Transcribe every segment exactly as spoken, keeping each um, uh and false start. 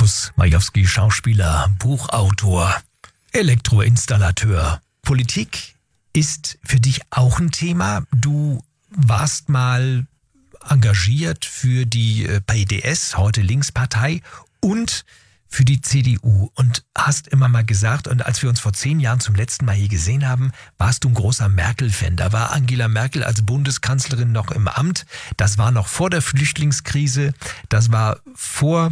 Markus Majewski, Schauspieler, Buchautor, Elektroinstallateur. Politik ist für dich auch ein Thema. Du warst mal engagiert für die P D S, heute Linkspartei, und für die C D U und hast immer mal gesagt, und als wir uns vor zehn Jahren zum letzten Mal hier gesehen haben, warst du ein großer Merkel-Fan. Da war Angela Merkel als Bundeskanzlerin noch im Amt. Das war noch vor der Flüchtlingskrise. Das war vor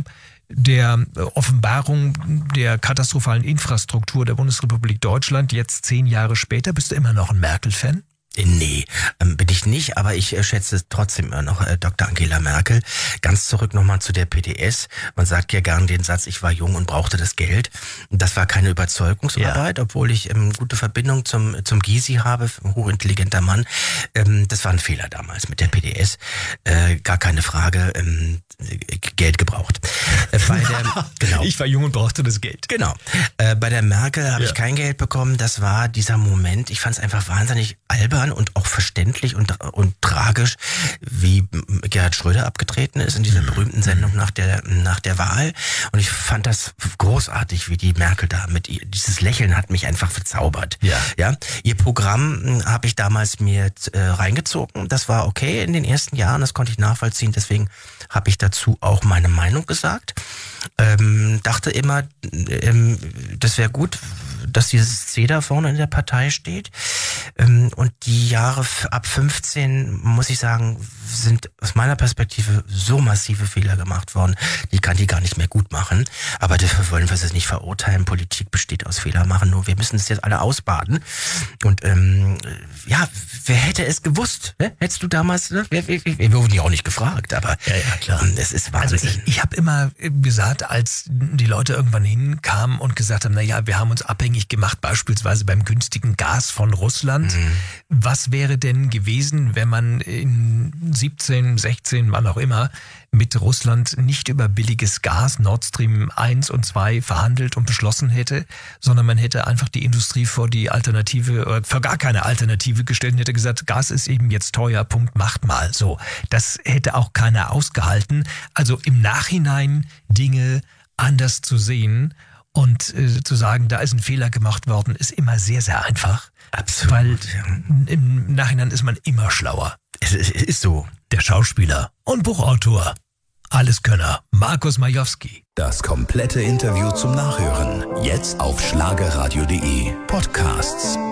der Offenbarung der katastrophalen Infrastruktur der Bundesrepublik Deutschland. Jetzt zehn Jahre später, bist du immer noch ein Merkel-Fan? Nee, ähm, bin ich nicht, aber ich äh, schätze trotzdem immer noch äh, Doktor Angela Merkel. Ganz zurück nochmal zu der P D S. Man sagt ja gern den Satz, ich war jung und brauchte das Geld. Das war keine Überzeugungsarbeit, ja. Obwohl ich ähm, gute Verbindung zum zum Gysi habe, hochintelligenter Mann. Ähm, das war ein Fehler damals mit der P D S. Äh, gar keine Frage, ähm, Geld gebraucht. Äh, bei der, genau. Ich war jung und brauchte das Geld. Genau. Äh, bei der Merkel habe ja. ich kein Geld bekommen. Das war dieser Moment, ich fand es einfach wahnsinnig albern und auch verständlich und und tragisch, wie Gerhard Schröder abgetreten ist in dieser berühmten Sendung nach der nach der Wahl. Und ich fand das großartig, wie die Merkel da mit ihr, dieses Lächeln hat mich einfach verzaubert. Ja, ja. Ihr Programm habe ich damals mir äh, reingezogen. Das war okay in den ersten Jahren, das konnte ich nachvollziehen. Deswegen habe ich dazu auch meine Meinung gesagt. Ähm, dachte immer, ähm, das wäre gut, dass dieses C da vorne in der Partei steht. Ähm, und die Jahre ab fünfzehn, muss ich sagen, sind aus meiner Perspektive so massive Fehler gemacht worden, die kann die gar nicht mehr gut machen. Aber dafür wollen wir es nicht verurteilen. Politik besteht aus Fehler machen, nur wir müssen es jetzt alle ausbaden. Und ähm, ja, wer hätte es gewusst? Ne? Hättest du damals, ne? wir, wir, wir wurden ja auch nicht gefragt, aber ja, ja, klar. Es ist Wahnsinn. Also ich, ich habe immer gesagt, als die Leute irgendwann hinkamen und gesagt haben, naja, wir haben uns abhängig gemacht, beispielsweise beim günstigen Gas von Russland. Mhm. Was wäre denn gewesen, wenn man in siebzehn, sechzehn, wann auch immer, mit Russland nicht über billiges Gas, Nord Stream eins und zwei verhandelt und beschlossen hätte, sondern man hätte einfach die Industrie vor die Alternative, oder vor gar keine Alternative gestellt und hätte gesagt, Gas ist eben jetzt teuer, Punkt, macht mal. So, das hätte auch keiner ausgehalten. Also im Nachhinein Dinge anders zu sehen und äh, zu sagen, da ist ein Fehler gemacht worden, ist immer sehr, sehr einfach. Absolut. Weil ja. im Nachhinein ist man immer schlauer. Es ist so. Der Schauspieler und Buchautor, Alleskönner Markus Majewski. Das komplette Interview zum Nachhören jetzt auf schlagerradio punkt de Podcasts.